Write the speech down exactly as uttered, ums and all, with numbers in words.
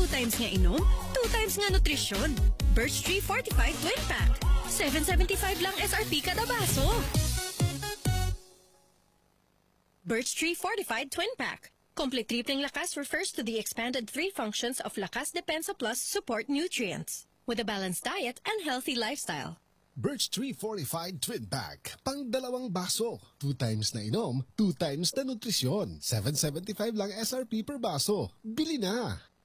times nga inom, two times nga nutrisyon. Birch Tree Fortified Twin Pack. seven seventy-five lang S R P kada baso. Birch Tree Fortified Twin Pack. Complete tripling lakas refers to the expanded three functions of Lakas Depensa Plus support nutrients with a balanced diet and healthy lifestyle. Birch Tree Fortified Twin Pack. Pang dalawang baso. Two times na inom, two times na nutrisyon. seven seventy-five lang S R P per baso. Bili na!